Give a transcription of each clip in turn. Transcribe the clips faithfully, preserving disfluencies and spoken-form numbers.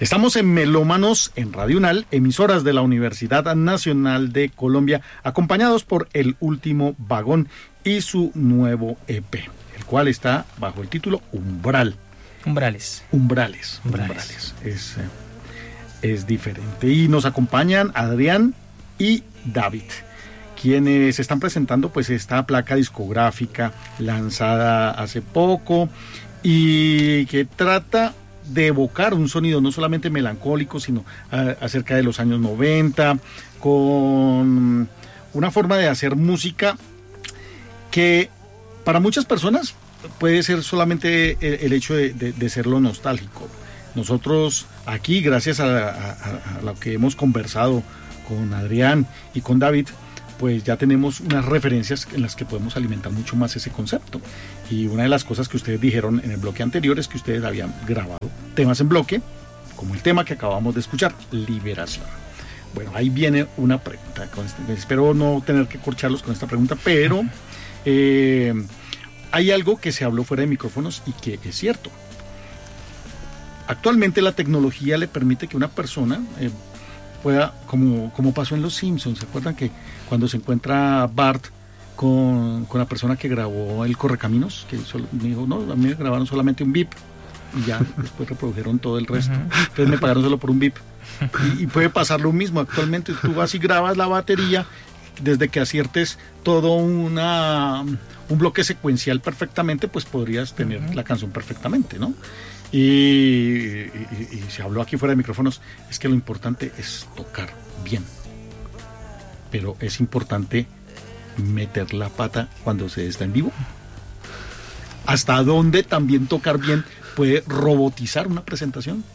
Estamos en Melómanos en Radio UNAL, emisoras de la Universidad Nacional de Colombia, acompañados por El Último Vagón y su nuevo E P, el cual está bajo el título Umbral. Umbrales. Umbrales. Umbrales. Umbrales. Es, es diferente. Y nos acompañan Adrián y David, quienes están presentando pues esta placa discográfica lanzada hace poco y que trata de evocar un sonido no solamente melancólico, sino a, acerca de los años noventa, con una forma de hacer música que para muchas personas puede ser solamente el, el hecho de, de, de serlo nostálgico. Nosotros aquí, gracias a, a, a lo que hemos conversado con Adrián y con David, pues ya tenemos unas referencias en las que podemos alimentar mucho más ese concepto. Y una de las cosas que ustedes dijeron en el bloque anterior es que ustedes habían grabado temas en bloque, como el tema que acabamos de escuchar, Liberación. Bueno, ahí viene una pregunta. Espero no tener que corcharlos con esta pregunta, pero eh, hay algo que se habló fuera de micrófonos y que es cierto. Actualmente la tecnología le permite que una persona eh, pueda, como, como pasó en Los Simpsons, ¿se acuerdan que cuando se encuentra Bart con, con la persona que grabó el Correcaminos, que solo, me dijo, no, a mí me grabaron solamente un bip y ya después reprodujeron todo el resto, entonces me pagaron solo por un bip, y, y puede pasar lo mismo actualmente. Tú vas y grabas la batería, desde que aciertes todo una, un bloque secuencial perfectamente, pues podrías tener uh-huh. la canción perfectamente, ¿no? Y, y, y se habló aquí fuera de micrófonos, es que lo importante es tocar bien, pero es importante meter la pata cuando se está en vivo. ¿Hasta dónde también tocar bien puede robotizar una presentación?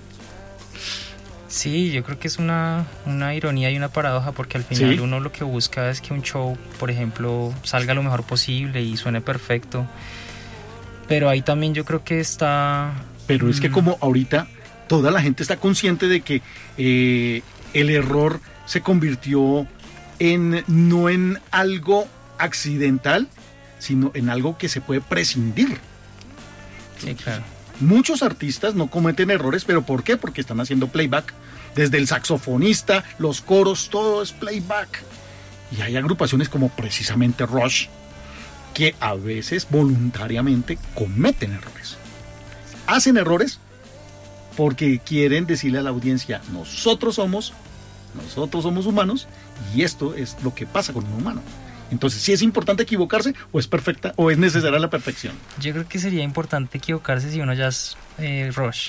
Sí, yo creo que es una, una ironía y una paradoja, porque al final ¿sí? uno lo que busca es que un show, por ejemplo, salga lo mejor posible y suene perfecto, pero ahí también yo creo que está... Pero es que como ahorita toda la gente está consciente de que eh, el error se convirtió en no en algo accidental, sino en algo que se puede prescindir. Sí, claro. Muchos artistas no cometen errores, ¿pero por qué? Porque están haciendo playback. Desde el saxofonista, los coros, todo es playback. Y hay agrupaciones como precisamente Rush, que a veces voluntariamente cometen errores. Hacen errores porque quieren decirle a la audiencia, nosotros somos, nosotros somos humanos, y esto es lo que pasa con un humano. Entonces, ¿sí es importante equivocarse o es perfecta o es necesaria la perfección? Yo creo que sería importante equivocarse si uno ya es eh, Rush.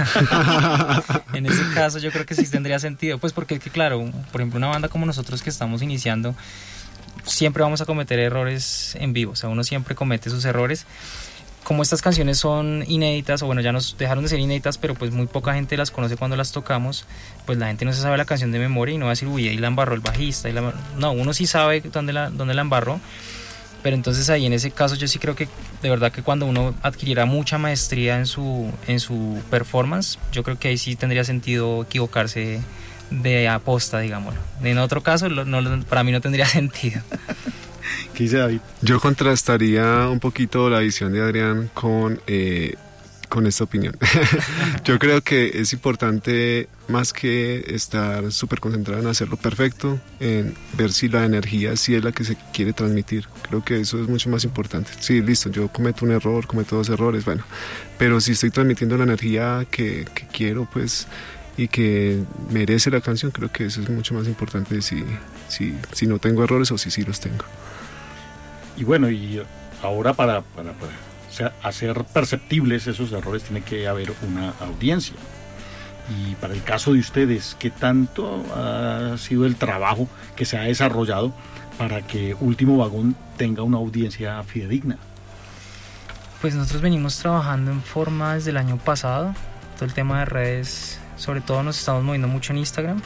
En ese caso yo creo que sí tendría sentido, pues porque es que claro, por ejemplo, una banda como nosotros que estamos iniciando, siempre vamos a cometer errores en vivo, o sea, uno siempre comete sus errores. Como estas canciones son inéditas, o bueno, ya nos dejaron de ser inéditas, pero pues muy poca gente las conoce cuando las tocamos, pues la gente no se sabe la canción de memoria y no va a decir, uy, ahí la embarró el bajista. Y la... No, uno sí sabe dónde la, dónde la embarró, pero entonces ahí en ese caso yo sí creo que de verdad que cuando uno adquiriera mucha maestría en su, en su performance, yo creo que ahí sí tendría sentido equivocarse de aposta, digámoslo. En otro caso, no, para mí no tendría sentido. ¿Qué dice David? Yo contrastaría un poquito la visión de Adrián con, eh, con esta opinión. Yo creo que es importante, más que estar súper concentrado en hacerlo perfecto, en ver si la energía sí es la que se quiere transmitir. Creo que eso es mucho más importante. Sí, listo, yo cometo un error, cometo dos errores, bueno, pero si estoy transmitiendo la energía que, que quiero, pues, y que merece la canción, creo que eso es mucho más importante si, si, si no tengo errores o si sí los tengo. Y bueno, y ahora para, para, para o sea, hacer perceptibles esos errores tiene que haber una audiencia. Y para el caso de ustedes, ¿qué tanto ha sido el trabajo que se ha desarrollado para que Último Vagón tenga una audiencia fidedigna? Pues nosotros venimos trabajando en forma desde el año pasado. Todo el tema de redes, sobre todo nos estamos moviendo mucho en Instagram.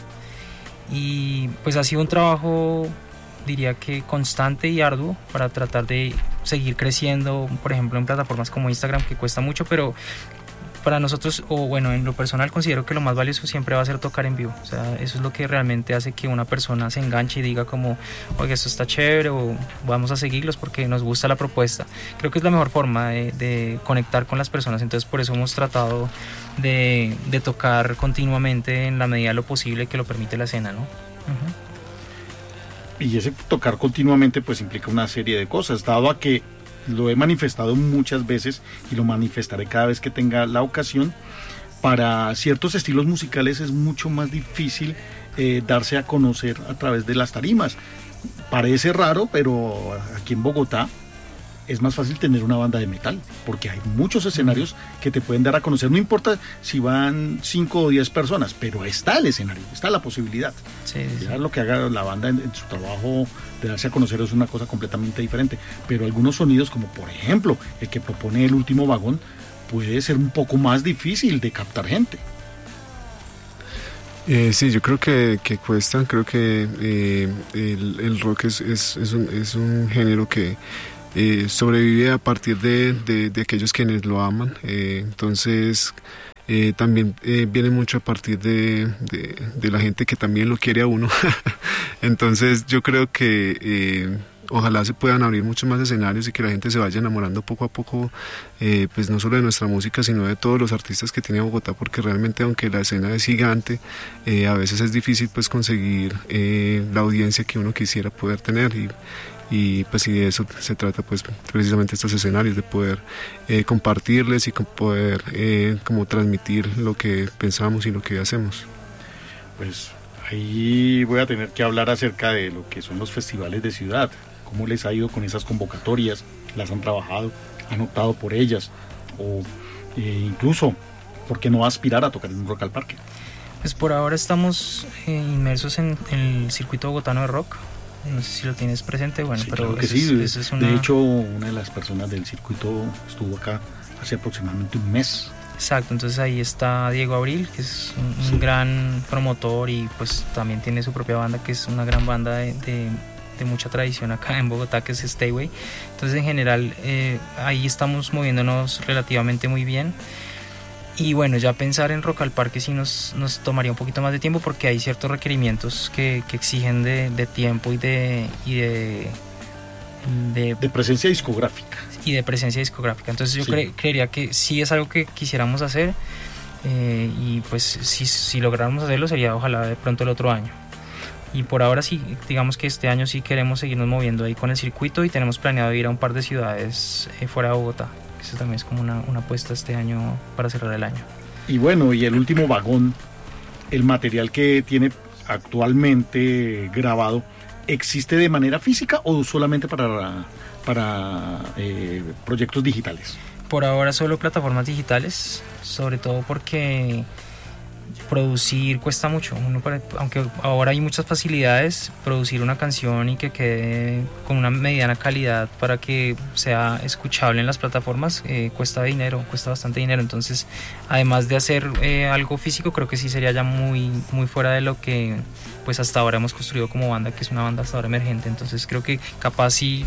Y pues ha sido un trabajo, diría que constante y arduo, para tratar de seguir creciendo, por ejemplo en plataformas como Instagram, que cuesta mucho, pero para nosotros, o bueno, en lo personal considero que lo más valioso siempre va a ser tocar en vivo. O sea, eso es lo que realmente hace que una persona se enganche y diga como, oye, esto está chévere, o vamos a seguirlos porque nos gusta la propuesta. Creo que es la mejor forma de, de conectar con las personas, entonces por eso hemos tratado de, de tocar continuamente en la medida de lo posible que lo permite la escena, ¿no? Uh-huh. Y ese tocar continuamente pues implica una serie de cosas, dado a que lo he manifestado muchas veces y lo manifestaré cada vez que tenga la ocasión. Para ciertos estilos musicales es mucho más difícil eh, darse a conocer a través de las tarimas. Parece raro, pero aquí en Bogotá es más fácil tener una banda de metal, porque hay muchos escenarios que te pueden dar a conocer, no importa si van cinco o diez personas, pero está el escenario, está la posibilidad. Sí, sí. Ya lo que haga la banda en, en su trabajo de darse a conocer es una cosa completamente diferente, pero algunos sonidos, como por ejemplo el que propone El Último Vagón, puede ser un poco más difícil de captar gente. Eh, sí, yo creo que, que cuesta, creo que eh, el, el rock es, es, es, un, es un género que Eh, sobrevive a partir de, de, de aquellos quienes lo aman, eh, entonces eh, también eh, viene mucho a partir de, de, de la gente que también lo quiere a uno. Entonces yo creo que eh, ojalá se puedan abrir muchos más escenarios y que la gente se vaya enamorando poco a poco, eh, pues no solo de nuestra música, sino de todos los artistas que tiene Bogotá, porque realmente aunque la escena es gigante, eh, a veces es difícil pues conseguir eh, la audiencia que uno quisiera poder tener, y y pues sí, de eso se trata pues precisamente estos escenarios, de poder eh, compartirles y poder eh, como transmitir lo que pensamos y lo que hacemos. Pues ahí voy a tener que hablar acerca de lo que son los festivales de ciudad, cómo les ha ido con esas convocatorias, las han trabajado, han optado por ellas, o eh, incluso, ¿por qué no aspirar a tocar en un Rock al Parque? Pues por ahora estamos eh, inmersos en, en el circuito bogotano de rock. No sé si lo tienes presente, bueno, sí, pero claro que eso sí. es, eso es una... De hecho, una de las personas del circuito estuvo acá hace aproximadamente un mes. Exacto, entonces ahí está Diego Abril, que es un, sí. un gran promotor, y pues también tiene su propia banda, que es una gran banda de, de, de mucha tradición acá en Bogotá, que es Stayway. Entonces en general eh, ahí estamos moviéndonos relativamente muy bien. Y bueno, ya pensar en Rock al Parque sí nos, nos tomaría un poquito más de tiempo, porque hay ciertos requerimientos que, que exigen de, de tiempo y de, y de, de... De presencia discográfica. Y de presencia discográfica. Entonces yo sí. cre- creería que sí es algo que quisiéramos hacer, eh, y pues si, si lográramos hacerlo sería ojalá de pronto el otro año. Y por ahora sí, digamos que este año sí queremos seguirnos moviendo ahí con el circuito, y tenemos planeado ir a un par de ciudades eh, fuera de Bogotá. Eso también es como una, una apuesta este año para cerrar el año. Y bueno, y El Último Vagón, el material que tiene actualmente grabado, ¿existe de manera física o solamente para, para eh, proyectos digitales? Por ahora solo plataformas digitales, sobre todo porque producir cuesta mucho. Uno, aunque ahora hay muchas facilidades, producir una canción y que quede con una mediana calidad para que sea escuchable en las plataformas eh, cuesta dinero, cuesta bastante dinero. Entonces, además de hacer eh, algo físico, creo que sí sería ya muy, muy fuera de lo que pues hasta ahora hemos construido como banda, que es una banda hasta ahora emergente. Entonces creo que capaz si,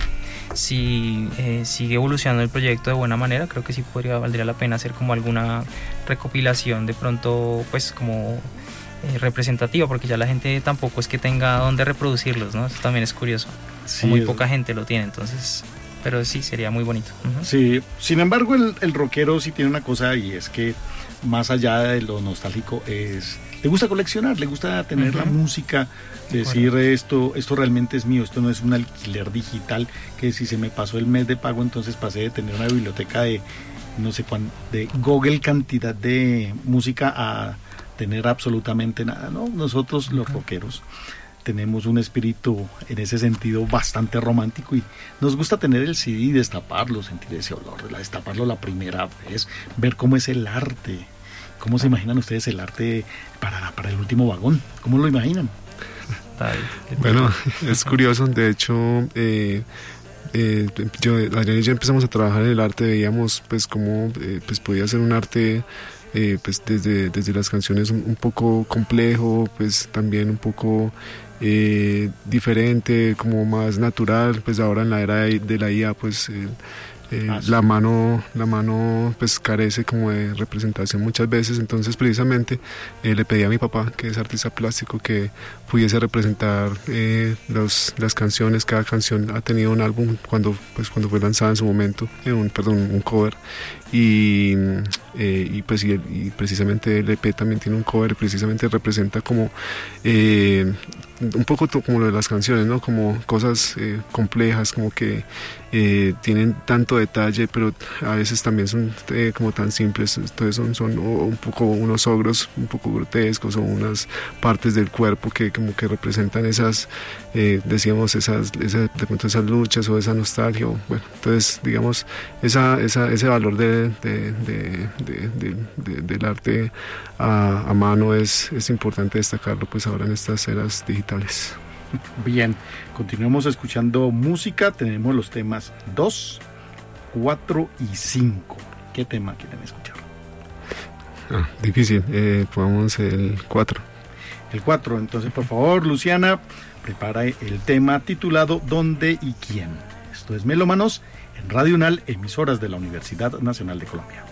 si eh, sigue evolucionando el proyecto de buena manera, creo que sí podría, valdría la pena hacer como alguna recopilación de pronto pues como eh, representativa, porque ya la gente tampoco es que tenga dónde reproducirlos, ¿no? Eso también es curioso. Sí, muy poca gente lo tiene, entonces, pero sí, sería muy bonito. Uh-huh. Sí, sin embargo el, el rockero sí tiene una cosa, y es que más allá de lo nostálgico es... Le gusta coleccionar, le gusta tener uh-huh. la música, decir bueno. esto, esto realmente es mío, esto no es un alquiler digital, que si se me pasó el mes de pago, entonces pasé de tener una biblioteca de no sé cuánto, de Google cantidad de música a tener absolutamente nada, ¿no? Nosotros los uh-huh. rockeros tenemos un espíritu en ese sentido bastante romántico, y nos gusta tener el C D, destaparlo, sentir ese olor, destaparlo la primera vez, ver cómo es el arte. ¿Cómo se imaginan ustedes el arte para, para El Último Vagón? ¿Cómo lo imaginan? Bueno, es curioso, de hecho, eh, eh, yo, Adrián y yo empezamos a trabajar en el arte, veíamos pues cómo eh, pues podía ser un arte eh, pues desde, desde las canciones un, un poco complejo, pues también un poco eh, diferente, como más natural, pues ahora en la era de, de la I A pues... Eh, eh, ah, sí. la mano, la mano pues carece como de representación muchas veces, entonces precisamente eh, le pedí a mi papá, que es artista plástico, que pudiese representar eh, los, las canciones. Cada canción ha tenido un álbum cuando, pues, cuando fue lanzada en su momento, eh, un, perdón, un cover, y, eh, y, pues, y, y precisamente el E P también tiene un cover, precisamente representa como eh, un poco como lo de las canciones, ¿no? Como cosas eh, complejas, como que eh, tienen tanto detalle, pero a veces también son eh, como tan simples. Entonces son, son un poco unos ogros un poco grotescos, o unas partes del cuerpo que como que representan esas, eh, decíamos, esas, esas, de pronto esas luchas o esa nostalgia. O, bueno, entonces, digamos, esa, esa, ese valor de, de, de, de, de, de, del arte a, a mano es, es importante destacarlo, pues ahora en estas eras digitales. Bien, continuemos escuchando música. Tenemos los temas dos, cuatro y cinco. ¿Qué tema quieren escuchar? Ah, difícil, eh, pongamos el cuatro. El cuatro, entonces por favor, Luciana, prepara el tema titulado ¿Dónde y quién? Esto es Melómanos en Radio Unal, emisoras de la Universidad Nacional de Colombia.